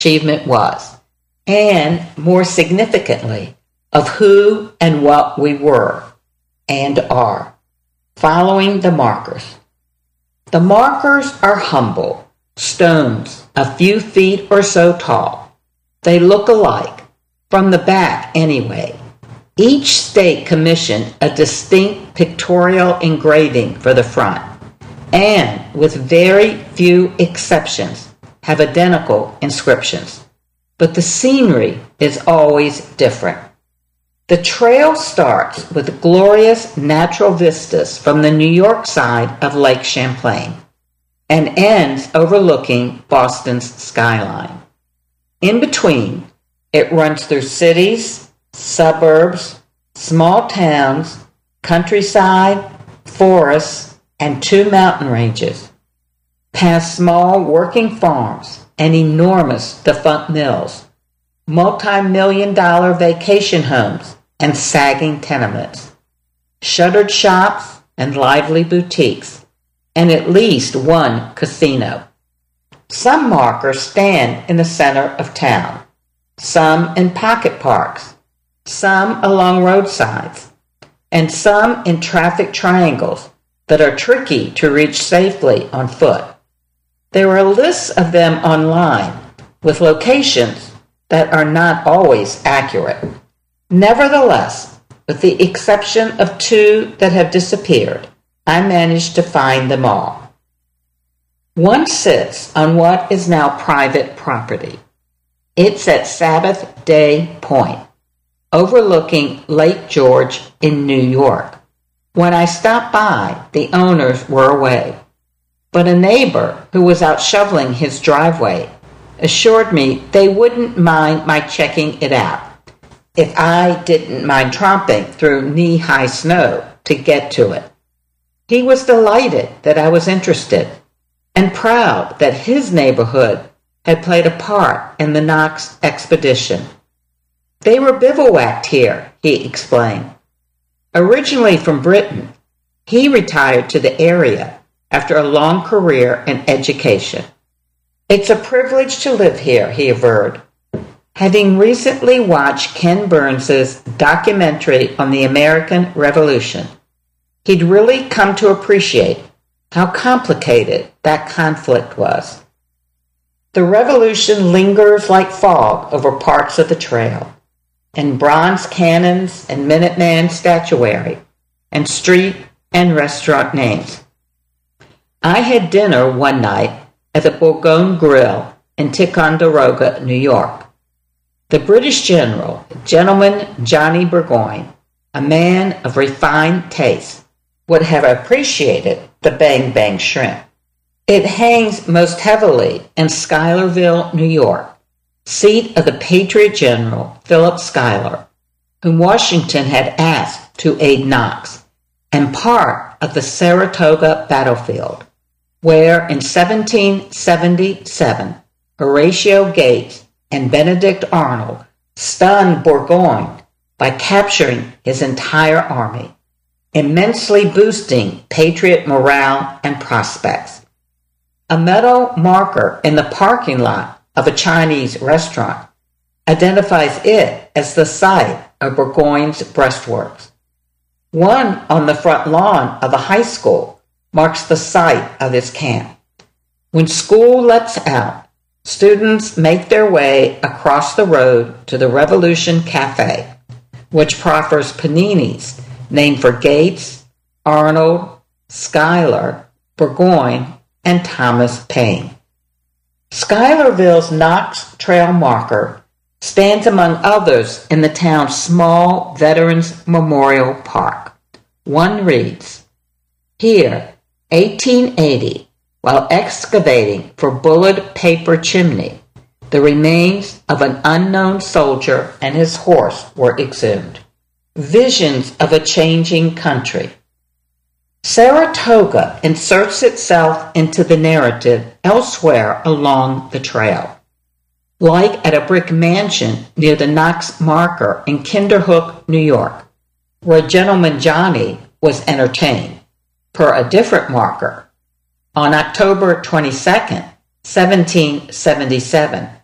achievement was, and more significantly, of who and what we were and are, following the markers. The markers are humble, stones a few feet or so tall. They look alike, from the back anyway. Each state commissioned a distinct pictorial engraving for the front, and, with very few exceptions, have identical inscriptions. But the scenery is always different. The trail starts with glorious natural vistas from the New York side of Lake Champlain and ends overlooking Boston's skyline. In between, it runs through cities, suburbs, small towns, countryside, forests, and 2 mountain ranges, past small working farms and enormous defunct mills, multi-million-dollar vacation homes and sagging tenements, shuttered shops and lively boutiques, and at least one casino. Some markers stand in the center of town, some in pocket parks, some along roadsides, and some in traffic triangles that are tricky to reach safely on foot. There are lists of them online with locations that are not always accurate. Nevertheless, with the exception of 2 that have disappeared, I managed to find them all. One sits on what is now private property. It's at Sabbath Day Point, overlooking Lake George in New York. When I stopped by, the owners were away, but a neighbor who was out shoveling his driveway assured me they wouldn't mind my checking it out if I didn't mind tromping through knee-high snow to get to it. He was delighted that I was interested and proud that his neighborhood had played a part in the Knox expedition. They were bivouacked here, he explained. Originally from Britain, he retired to the area after a long career in education. It's a privilege to live here, he averred. Having recently watched Ken Burns's documentary on the American Revolution, he'd really come to appreciate how complicated that conflict was. The revolution lingers like fog over parts of the trail, and bronze cannons and Minuteman statuary, and street and restaurant names. I had dinner one night at the Bourgogne Grill in Ticonderoga, New York. The British general, Gentleman Johnny Burgoyne, a man of refined taste, would have appreciated the Bang Bang shrimp. It hangs most heavily in Schuylerville, New York, seat of the Patriot General Philip Schuyler, whom Washington had asked to aid Knox, and part of the Saratoga battlefield, where in 1777 Horatio Gates and Benedict Arnold stunned Burgoyne by capturing his entire army, immensely boosting Patriot morale and prospects. A metal marker in the parking lot of a Chinese restaurant identifies it as the site of Burgoyne's breastworks. One on the front lawn of a high school marks the site of his camp. When school lets out, students make their way across the road to the Revolution Cafe, which proffers paninis named for Gates, Arnold, Schuyler, Burgoyne, and Thomas Paine. Schuylerville's Knox Trail marker stands among others in the town's small Veterans Memorial Park. One reads, "Here, 1880, while excavating for Bullard Paper Chimney, the remains of an unknown soldier and his horse were exhumed. Visions of a changing country." Saratoga inserts itself into the narrative elsewhere along the trail, like at a brick mansion near the Knox marker in Kinderhook, New York, where Gentleman Johnny was entertained, per a different marker. On October 22nd, 1777,